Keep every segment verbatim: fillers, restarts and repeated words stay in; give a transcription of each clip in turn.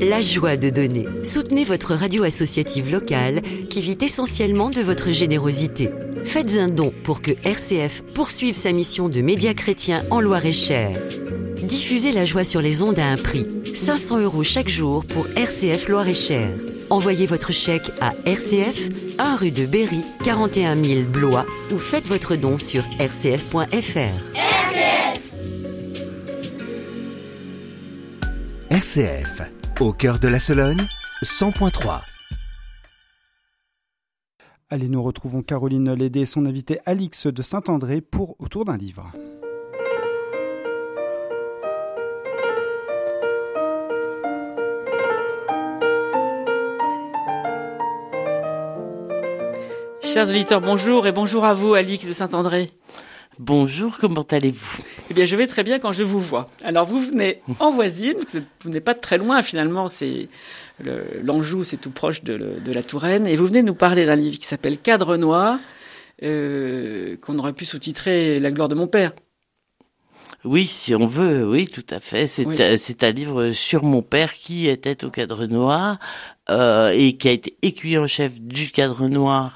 La joie de donner. Soutenez votre radio associative locale qui vit essentiellement de votre générosité. Faites un don pour que R C F poursuive sa mission de média chrétien en Loir-et-Cher. Diffusez la joie sur les ondes à un prix. cinq cents euros chaque jour pour R C F Loir-et-Cher. Envoyez votre chèque à R C F, un rue de Berry, quarante et un mille Blois ou faites votre don sur r c f point f r. R C F R C F, au cœur de la Sologne, cent point trois. Allez, nous retrouvons Caroline Lédé et son invité Alix de Saint-André pour Autour d'un livre. Chers auditeurs, bonjour et bonjour à vous, Alix de Saint-André. Bonjour, comment allez-vous ? Eh bien, je vais très bien quand je vous vois. Alors, vous venez en voisine, vous n'êtes pas très loin finalement, c'est le, l'Anjou, c'est tout proche de, le, de la Touraine, et vous venez nous parler d'un livre qui s'appelle Cadre noir, euh, qu'on aurait pu sous-titrer La gloire de mon père. Oui, si on veut, oui, tout à fait. C'est, oui. euh, c'est un livre sur mon père qui était au Cadre noir euh, et qui a été écuyer en chef du Cadre noir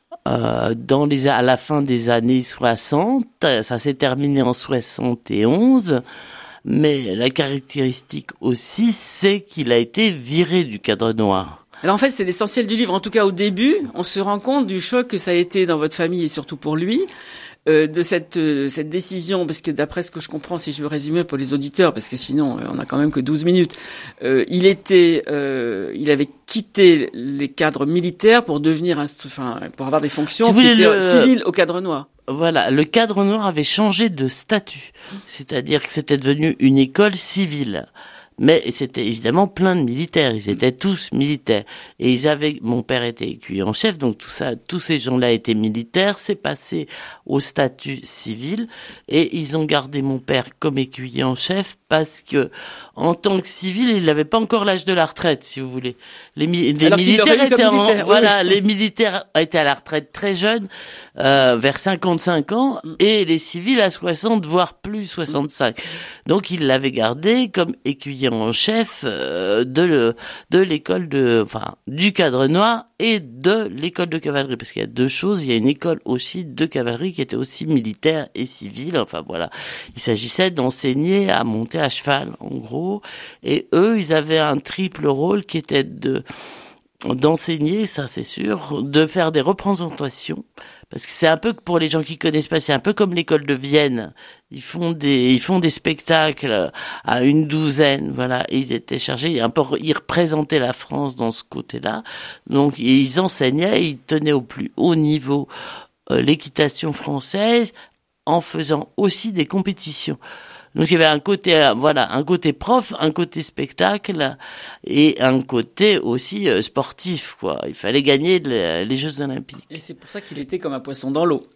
Euh, dans les, à la fin des années soixante, ça s'est terminé en soixante et onze, mais la caractéristique aussi, c'est qu'il a été viré du Cadre noir. Alors en fait, c'est l'essentiel du livre. En tout cas, au début, on se rend compte du choc que ça a été dans votre famille et surtout pour lui, euh, de cette euh, cette décision, parce que d'après ce que je comprends, si je veux résumer pour les auditeurs, parce que sinon, euh, on a quand même que douze minutes, euh, il était, euh, il avait quitté les cadres militaires pour devenir, enfin, pour avoir des fonctions si qui étaient le... civiles au Cadre noir. Voilà, le Cadre noir avait changé de statut, c'est-à-dire que c'était devenu une école civile. Mais c'était évidemment plein de militaires, ils étaient tous militaires. Et ils avaient, mon père était écuyer en chef, donc tout ça, tous ces gens-là étaient militaires, c'est passé au statut civil, et ils ont gardé mon père comme écuyer en chef parce que, en tant que civil, il n'avait pas encore l'âge de la retraite, si vous voulez. Les, mi- les militaires étaient en, militaire, voilà, oui. Les militaires étaient à la retraite très jeunes, euh, vers cinquante-cinq ans, et les civils à soixante, voire plus soixante-cinq. Donc ils l'avaient gardé comme écuyer en chef euh, de le, de l'école de, enfin, du Cadre noir et de l'école de cavalerie, parce qu'il y a deux choses. Il y a une école aussi de cavalerie qui était aussi militaire et civile. Enfin voilà, il s'agissait d'enseigner à monter à cheval, en gros. Et eux, ils avaient un triple rôle qui était de d'enseigner, ça c'est sûr, de faire des représentations. Parce que c'est un peu, pour les gens qui connaissent pas, c'est un peu comme l'école de Vienne. Ils font des, ils font des spectacles à une douzaine, voilà. Et ils étaient chargés, un peu, ils représentaient la France dans ce côté-là. Donc, ils enseignaient, ils tenaient au plus haut niveau euh, l'équitation française en faisant aussi des compétitions. Donc il y avait un côté, euh, voilà, un côté prof, un côté spectacle et un côté aussi euh, sportif, quoi. Il fallait gagner les, les Jeux Olympiques. Et c'est pour ça qu'il était comme un poisson dans l'eau.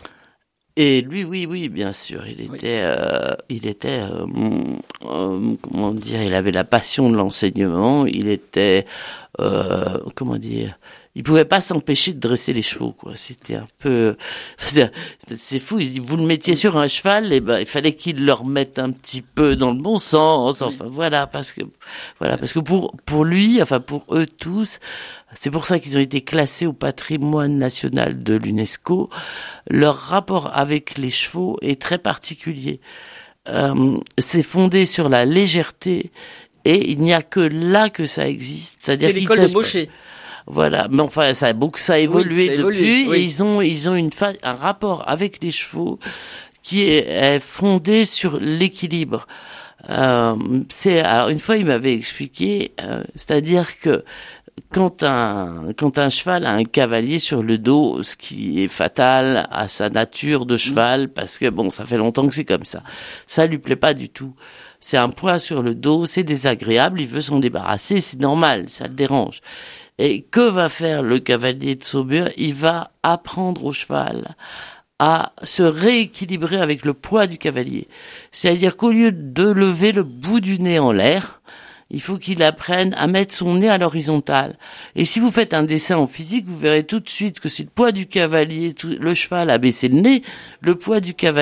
Et lui, oui, oui, bien sûr, il était, oui. euh, il était, euh, euh, comment dire, il avait la passion de l'enseignement. Il était, euh, comment dire. Il pouvait pas s'empêcher de dresser les chevaux, quoi. C'était un peu, c'est, c'est fou. Vous le mettiez sur un cheval, et ben, il fallait qu'il le remette un petit peu dans le bon sens. Enfin, oui. voilà, parce que, voilà, parce que pour, pour lui, enfin, pour eux tous, c'est pour ça qu'ils ont été classés au patrimoine national de l'UNESCO. Leur rapport avec les chevaux est très particulier. Euh, c'est fondé sur la légèreté, et il n'y a que là que ça existe. C'est-à-dire c'est l'école de Baucher. Voilà, mais enfin ça a beaucoup ça a évolué oui, ça depuis évolué, oui. Et ils ont ils ont une fa- un rapport avec les chevaux qui est, est fondé sur l'équilibre. Euh, c'est alors une fois il m'avait expliqué, euh, c'est-à-dire que quand un quand un cheval a un cavalier sur le dos, ce qui est fatal à sa nature de cheval, parce que bon, ça fait longtemps que c'est comme ça. Ça lui plaît pas du tout. C'est un poids sur le dos, c'est désagréable, il veut s'en débarrasser, c'est normal, ça le dérange. Et que va faire le cavalier de Saumur ? Il va apprendre au cheval à se rééquilibrer avec le poids du cavalier. C'est-à-dire qu'au lieu de lever le bout du nez en l'air, il faut qu'il apprenne à mettre son nez à l'horizontale. Et si vous faites un dessin en physique, vous verrez tout de suite que si le poids du cavalier, le cheval a baissé le nez, le poids du cavalier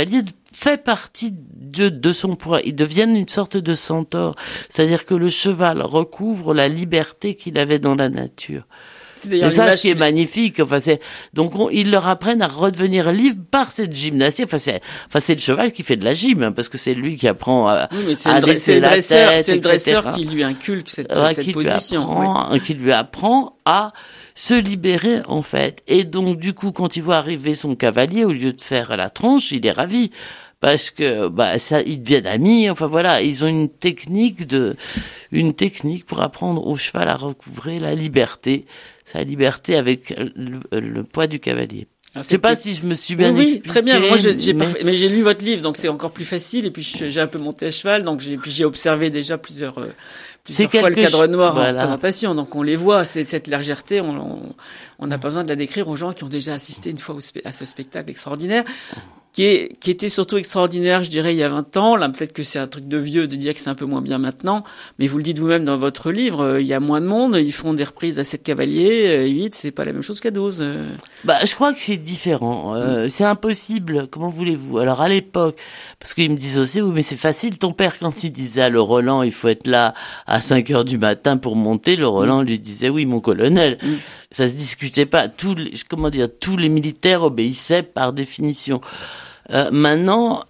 fait partie de, de son poids. Ils deviennent une sorte de centaure. C'est-à-dire que le cheval recouvre la liberté qu'il avait dans la nature. C'est, c'est ça ce qui est magnifique. Enfin, c'est, donc, on, ils leur apprennent à redevenir libres par cette gymnastique. Enfin, c'est, enfin, c'est le cheval qui fait de la gym, hein, parce que c'est lui qui apprend à, oui, mais c'est à le, dresser c'est le la dresseur, tête, c'est le dresseur et cetera qui lui inculque cette, ouais, cette qui position. Lui apprend, oui. Qui lui apprend à se libérer, en fait. Et donc, du coup, quand il voit arriver son cavalier, au lieu de faire la tronche, il est ravi. Parce que, bah, ça, ils deviennent amis. Enfin, voilà. Ils ont une technique de, une technique pour apprendre au cheval à recouvrer la liberté. Sa liberté avec le, le poids du cavalier. Alors, je sais pas si je me suis bien oui, expliqué. Oui, très bien. Moi, j'ai, j'ai mais... Parfait... mais j'ai lu votre livre, donc c'est encore plus facile. Et puis, j'ai un peu monté à cheval, donc j'ai, puis j'ai observé déjà plusieurs, euh, plusieurs fois le cadre noir voilà. en représentation. Donc, on les voit. C'est cette légèreté. On, on n'a pas besoin de la décrire aux gens qui ont déjà assisté une fois au spe... à ce spectacle extraordinaire. Qui, est, qui était surtout extraordinaire, je dirais, il y a vingt ans. Là, peut-être que c'est un truc de vieux de dire que c'est un peu moins bien maintenant. Mais vous le dites vous-même dans votre livre, euh, il y a moins de monde. Ils font des reprises à sept cavaliers. Euh, huit, c'est pas la même chose qu'à douze. Euh. Bah, je crois que c'est différent. Euh, mmh. C'est impossible. Comment voulez-vous? Alors, à l'époque, parce qu'ils me disent aussi, oui, mais c'est facile. Ton père, quand il disait à le Roland, il faut être là à cinq heures du matin pour monter, le Roland mmh. lui disait, oui, mon colonel. Mmh. Ça se discutait pas. Tous les, comment dire, tous les militaires obéissaient par définition. Euh, maintenant,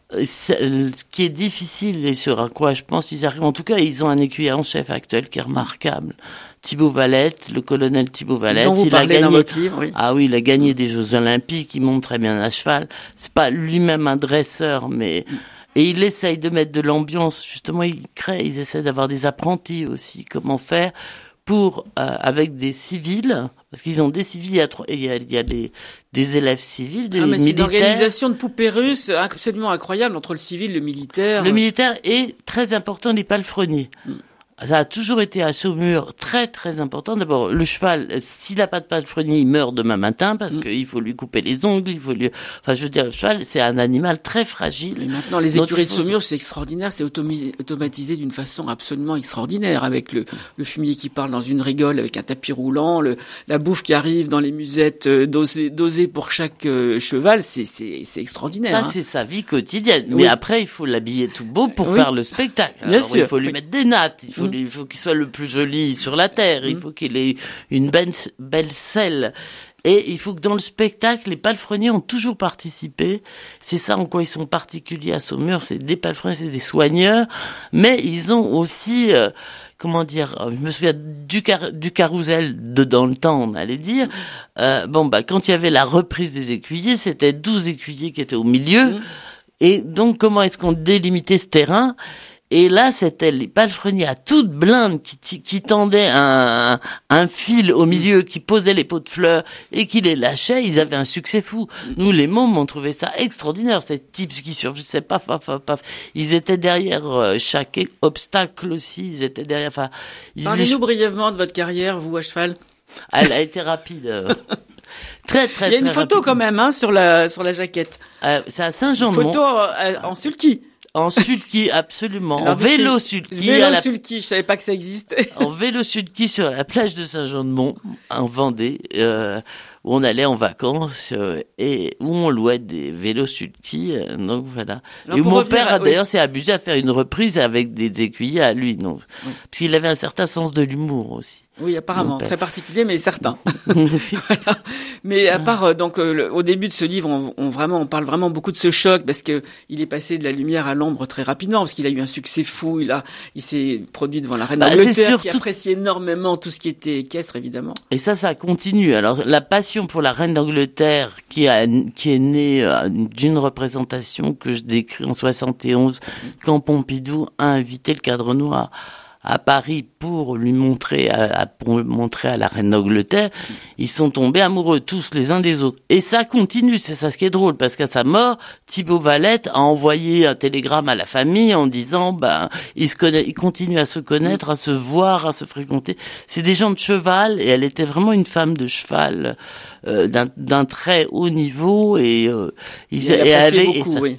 ce qui est difficile et sur à quoi je pense ils arrivent, en tout cas, ils ont un écuyer en chef actuel qui est remarquable. Thibaut Valette, le colonel Thibaut Valette, dont vous il a gagné. Dans votre livre, oui. Ah oui, il a gagné des Jeux Olympiques. Il monte très bien à cheval. C'est pas lui-même un dresseur, mais et il essaye de mettre de l'ambiance. Justement, il crée. Ils essaient d'avoir des apprentis aussi. Comment faire pour euh, avec des civils. Parce qu'ils ont des civils, il y a, il y a, il y a des, des élèves civils, des ah, mais militaires. C'est une organisation de poupées russes absolument incroyable entre le civil et le militaire. Le militaire est très important, les palefreniers. Mm. Ça a toujours été à Saumur très très important. D'abord, le cheval, s'il n'a pas de palefrenier, il meurt demain matin parce mmh. qu'il faut lui couper les ongles, il faut lui... Enfin, je veux dire, le cheval, c'est un animal très fragile. Et maintenant, les écuries de Saumur, c'est extraordinaire, c'est automisé, automatisé d'une façon absolument extraordinaire, avec le, le fumier qui parle dans une rigole, avec un tapis roulant, le, la bouffe qui arrive dans les musettes euh, dosées, dosées pour chaque euh, cheval, c'est, c'est, c'est extraordinaire. Ça, hein. c'est sa vie quotidienne. Oui. Mais après, il faut l'habiller tout beau pour oui. faire le spectacle. Alors, Bien sûr. Il faut lui oui. mettre des nattes, il faut Il faut qu'il soit le plus joli sur la terre. Il faut qu'il ait une belle, belle selle. Et il faut que dans le spectacle, les palefreniers ont toujours participé. C'est ça en quoi ils sont particuliers à Saumur. C'est des palefreniers, c'est des soigneurs. Mais ils ont aussi, euh, comment dire, je me souviens du, car, du carrousel de dans le temps, on allait dire. Euh, bon, bah, quand il y avait la reprise des écuyers, c'était douze écuyers qui étaient au milieu. Mmh. Et donc, comment est-ce qu'on délimitait ce terrain? Et là, c'était les palefreniers à toute blinde qui, qui tendaient un, un fil au milieu, qui posaient les pots de fleurs et qui les lâchaient. Ils avaient un succès fou. Nous, les mômes, on trouvait ça extraordinaire. Ces types qui surgissaient, paf, paf, paf, paf. Ils étaient derrière euh, chaque obstacle aussi. Ils étaient derrière. Enfin, parlez-nous les... brièvement de votre carrière, vous à cheval. Elle a été rapide. Euh... Très, très, Il y a une très photo rapide. quand même, hein, sur la sur la jaquette. Euh, c'est à Saint-Jean-de-Mont. Photo euh, en sulky. En sulky, absolument. Alors, en vélo sulky. Vélo la... sulky, je savais pas que ça existait. En vélo sulky sur la plage de Saint-Jean-de-Mont, en Vendée, euh, où on allait en vacances, euh, et où on louait des vélos sulky, euh, donc voilà. Alors, et où mon père, à, d'ailleurs, oui. s'est abusé à faire une reprise avec des écuyers à lui, non. Oui. Parce qu'il avait un certain sens de l'humour aussi. Oui, apparemment, très particulier, mais certain. Voilà. Mais à part, euh, donc, euh, le, au début de ce livre, on, on vraiment, on parle vraiment beaucoup de ce choc, parce que il est passé de la lumière à l'ombre très rapidement, parce qu'il a eu un succès fou. Il a, il s'est produit devant la reine bah, d'Angleterre, surtout... qui appréciait énormément tout ce qui était équestre, évidemment. Et ça, ça continue. Alors, la passion pour la reine d'Angleterre, qui a, qui est née euh, d'une représentation que je décris en soixante et onze, quand Pompidou a invité le Cadre Noir à Paris pour lui montrer à, à, pour montrer à la reine d'Angleterre, ils sont tombés amoureux tous les uns des autres. Et ça continue, c'est ça ce qui est drôle, parce qu'à sa mort, Thibaut Valette a envoyé un télégramme à la famille en disant, ben, ils se connaissent, ils continuent à se connaître, à se voir, à se fréquenter. C'est des gens de cheval, et elle était vraiment une femme de cheval, euh, d'un, d'un très haut niveau, et, euh, ils, et elle et avait, beaucoup, et ça, oui.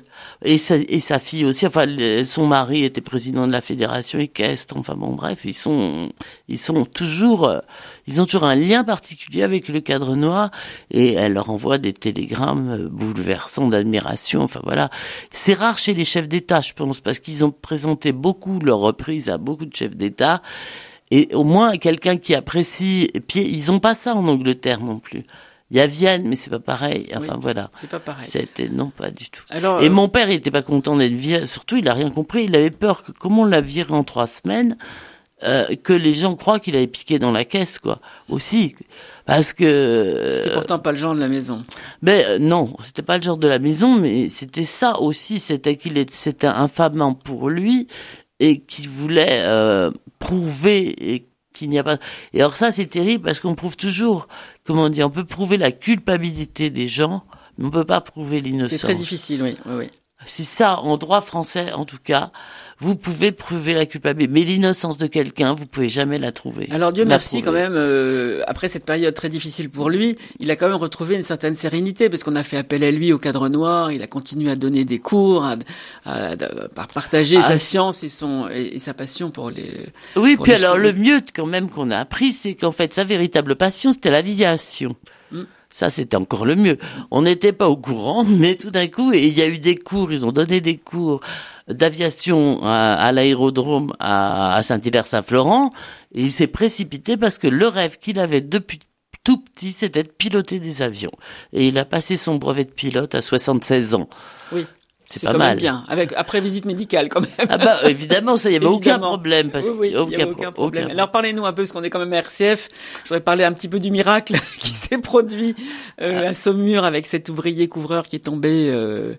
Et sa, et sa fille aussi. Enfin, le, son mari était président de la fédération équestre. Enfin bon, bref, ils sont, ils sont toujours, euh, ils ont toujours un lien particulier avec le Cadre Noir. Et elle leur envoie des télégrammes bouleversants d'admiration. Enfin voilà, c'est rare chez les chefs d'État, je pense, parce qu'ils ont présenté beaucoup leur reprise à beaucoup de chefs d'État. Et au moins quelqu'un qui apprécie. Et puis ils ont pas ça en Angleterre non plus. Il y a Vienne, mais c'est pas pareil. Enfin, oui, voilà. C'est pas pareil. C'était, non, pas du tout. Alors, et euh... mon père, il était pas content d'être viré. Surtout, il a rien compris. Il avait peur que, comme on l'a viré en trois semaines, euh, que les gens croient qu'il avait piqué dans la caisse, quoi. Aussi. Parce que... C'était pourtant pas le genre de la maison. Mais, euh, non, c'était pas le genre de la maison, mais c'était ça aussi. C'était qu'il était, c'était infamant pour lui et qu'il voulait, euh, prouver et qu'il n'y a pas. Et alors ça, c'est terrible parce qu'on prouve toujours, comment dire, on peut prouver la culpabilité des gens, mais on peut pas prouver l'innocence. C'est très difficile, oui, oui, oui. C'est ça, en droit français, en tout cas, vous pouvez prouver la culpabilité, mais l'innocence de quelqu'un, vous pouvez jamais la trouver. Alors Dieu merci prouver. quand même, euh, après cette période très difficile pour lui, il a quand même retrouvé une certaine sérénité, parce qu'on a fait appel à lui au Cadre Noir, il a continué à donner des cours, à, à, à, à partager ah, sa science et son et, et sa passion pour les. Oui, pour puis les alors choses. Le mieux quand même qu'on a appris, c'est qu'en fait sa véritable passion, c'était l'aviation. Mm. Ça, c'était encore le mieux. On n'était pas au courant, mais tout d'un coup, il y a eu des cours, ils ont donné des cours d'aviation à, à l'aérodrome à, à Saint-Hilaire-Saint-Florent, et il s'est précipité parce que le rêve qu'il avait depuis tout petit, c'était de piloter des avions. Et il a passé son brevet de pilote à soixante-seize ans. Oui. C'est, c'est pas quand mal. Même bien, avec après visite médicale quand même. Ah bah évidemment, ça y avait aucun problème parce oui, oui, aucun, y avait aucun problème. Aucun... Alors parlez-nous un peu parce qu'on est quand même à R C F. Je voudrais parler un petit peu du miracle qui s'est produit euh, à Saumur avec cet ouvrier couvreur qui est tombé, euh,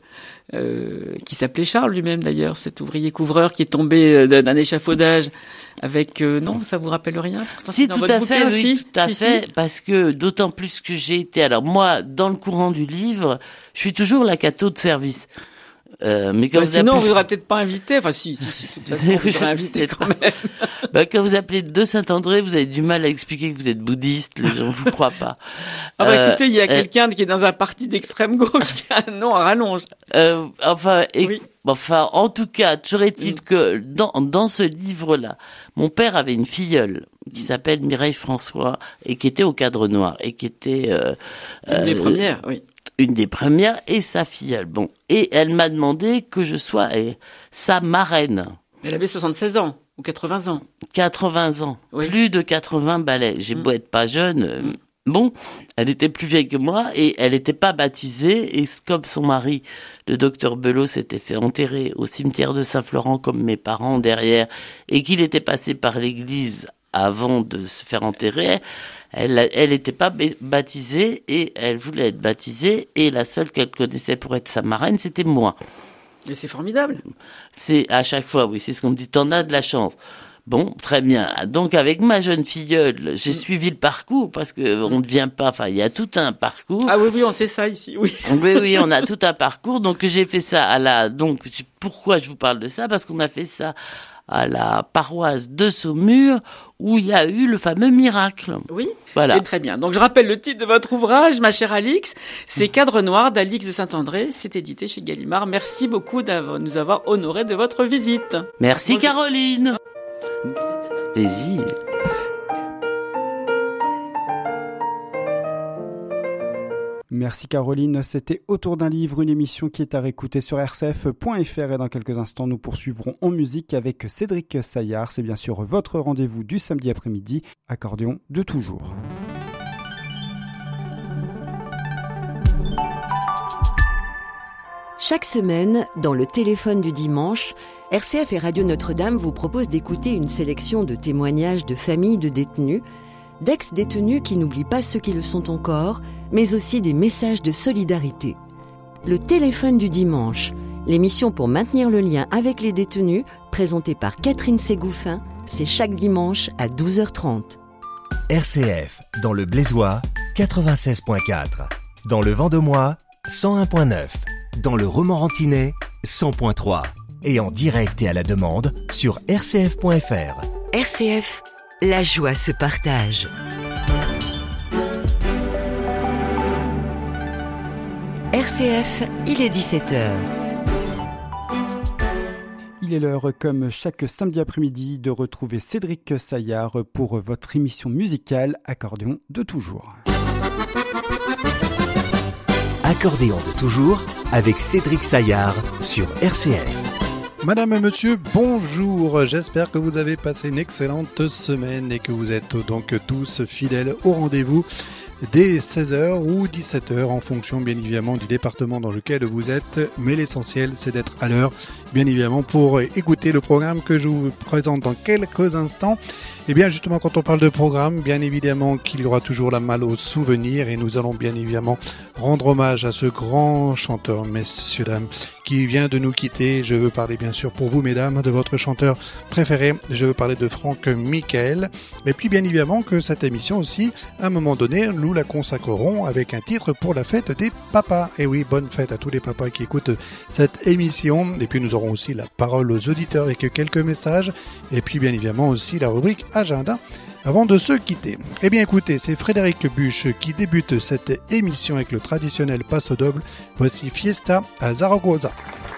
euh, qui s'appelait Charles lui-même d'ailleurs, cet ouvrier couvreur qui est tombé d'un échafaudage avec euh, non, ça vous rappelle rien? Si tout à fait, oui, tout à fait, parce que d'autant plus que j'ai été. Alors moi, dans le courant du livre, je suis toujours la cato de service. Euh, mais quand bah vous sinon, appelez... on vous aurait peut-être pas invité. Enfin, si, si, si, de toute façon, on vous aurait invité quand même. bah, quand vous appelez de Saint-André, vous avez du mal à expliquer que vous êtes bouddhiste. Les gens vous croient pas. Ah bah, euh, écoutez, il y a euh, quelqu'un qui est dans un parti d'extrême gauche qui a un nom à rallonge. Euh, enfin, et, oui. enfin, en tout cas, toujours est-il mm. que dans, dans ce livre-là, mon père avait une filleule qui s'appelle Mireille François et qui était au Cadre Noir et qui était euh, une des euh, premières, oui. Une des premières et sa filleule. Bon, et elle m'a demandé que je sois eh, sa marraine. Elle avait soixante-seize ans ou quatre-vingts ans. quatre-vingts ans, oui. Plus de quatre-vingts balais. J'ai mm. beau être pas jeune. Euh, mm. Bon, elle était plus vieille que moi et elle n'était pas baptisée. Et comme son mari, le docteur Belot, s'était fait enterrer au cimetière de Saint-Florent comme mes parents derrière, et qu'il était passé par l'église avant de se faire enterrer, elle, elle était pas baptisée et elle voulait être baptisée et la seule qu'elle connaissait pour être sa marraine, c'était moi. Mais c'est formidable. C'est à chaque fois, oui, c'est ce qu'on me dit. T'en as de la chance. Bon, très bien. Donc avec ma jeune filleule, j'ai mmh. suivi le parcours parce que on ne vient pas. Enfin, il y a tout un parcours. Ah oui, oui, on sait ça ici. Oui. Oui, oui, on a tout un parcours. Donc j'ai fait ça à la. Donc pourquoi je vous parle de ça? Parce qu'on a fait ça à la paroisse de Saumur où il y a eu le fameux miracle. Oui, voilà. Et très bien. Donc je rappelle le titre de votre ouvrage, ma chère Alix, c'est Cadre Noir d'Alix de Saint-André, c'est édité chez Gallimard. Merci beaucoup de nous avoir honorés de votre visite. Merci Bonjour. Caroline. Plaisir. Merci Caroline, c'était Autour d'un livre, une émission qui est à réécouter sur r c f point f r et dans quelques instants nous poursuivrons en musique avec Cédric Saillard. C'est bien sûr votre rendez-vous du samedi après-midi, accordéon de toujours. Chaque semaine, dans le téléphone du dimanche, R C F et Radio Notre-Dame vous proposent d'écouter une sélection de témoignages de familles de détenus, d'ex-détenus qui n'oublient pas ceux qui le sont encore, mais aussi des messages de solidarité. Le téléphone du dimanche, l'émission pour maintenir le lien avec les détenus, présentée par Catherine Ségouffin, c'est chaque dimanche à douze heures trente. R C F, dans le Blaisois, quatre-vingt-seize virgule quatre. Dans le Vendomois, cent un virgule neuf. Dans le Romorantinais, cent virgule trois. Et en direct et à la demande sur r c f point f r. R C F, la joie se partage. R C F, il est dix-sept heures. Il est l'heure, comme chaque samedi après-midi, de retrouver Cédric Saillard pour votre émission musicale Accordéon de toujours. Accordéon de toujours avec Cédric Saillard sur R C F. Madame et monsieur, bonjour. J'espère que vous avez passé une excellente semaine et que vous êtes donc tous fidèles au rendez-vous dès seize heures ou dix-sept heures en fonction bien évidemment du département dans lequel vous êtes. Mais l'essentiel c'est d'être à l'heure bien évidemment pour écouter le programme que je vous présente dans quelques instants. Et bien justement quand on parle de programme, bien évidemment qu'il y aura toujours la malle aux souvenirs et nous allons bien évidemment rendre hommage à ce grand chanteur, messieurs, dames, qui vient de nous quitter. Je veux parler bien sûr pour vous mesdames de votre chanteur préféré, je veux parler de Franck Michael. Et puis bien évidemment que cette émission aussi, à un moment donné, nous la consacrerons avec un titre pour la fête des papas. Et oui, bonne fête à tous les papas qui écoutent cette émission. Et puis nous aurons aussi la parole aux auditeurs avec quelques messages. Et puis bien évidemment aussi la rubrique agenda avant de se quitter. Eh bien écoutez, c'est Frédéric Buche qui débute cette émission avec le traditionnel passo doble. Voici Fiesta à Zaragoza.